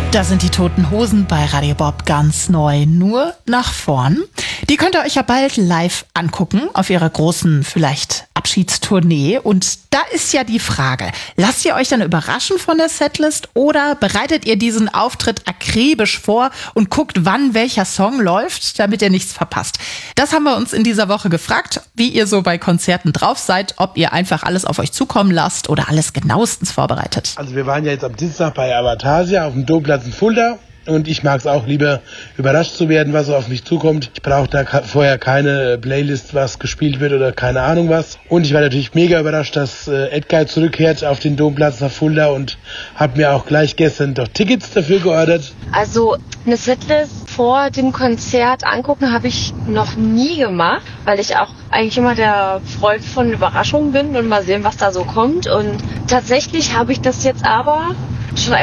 Da sind die Toten Hosen bei Radio Bob ganz neu, nur nach vorn. Die könnt ihr euch ja bald live angucken auf ihrer großen, vielleicht Abschiedstournee. Und da ist ja die Frage, lasst ihr euch dann überraschen von der Setlist oder bereitet ihr diesen Auftritt akribisch vor und guckt, wann welcher Song läuft, damit ihr nichts verpasst? Das haben wir uns in dieser Woche gefragt, wie ihr so bei Konzerten drauf seid, ob ihr einfach alles auf euch zukommen lasst oder alles genauestens vorbereitet. Also wir waren ja jetzt am Dienstag bei Avatasia auf dem Domplatz in Fulda. Und ich mag es auch lieber, überrascht zu werden, was so auf mich zukommt. Ich brauche da vorher keine Playlist, was gespielt wird oder keine Ahnung was. Und ich war natürlich mega überrascht, dass Edguy zurückkehrt auf den Domplatz nach Fulda und habe mir auch gleich gestern doch Tickets dafür geordert. Also eine Setlist vor dem Konzert angucken habe ich noch nie gemacht, weil ich auch eigentlich immer der Freund von Überraschungen bin und mal sehen, was da so kommt. Und tatsächlich habe ich das jetzt aber schon